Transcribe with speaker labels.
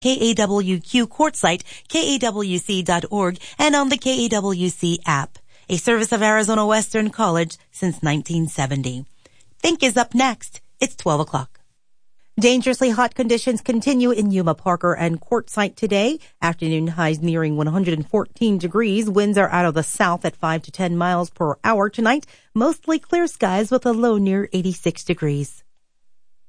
Speaker 1: KAWQ court site, kawc.org, and on the KAWC app. A service of Arizona Western College since 1970. Think is up next. It's 12 o'clock. Dangerously hot conditions continue in Yuma, Parker, and Quartzsite today. Afternoon highs nearing 114 degrees. Winds are out of the south at 5 to 10 miles per hour tonight. Mostly clear skies with a low near 86 degrees.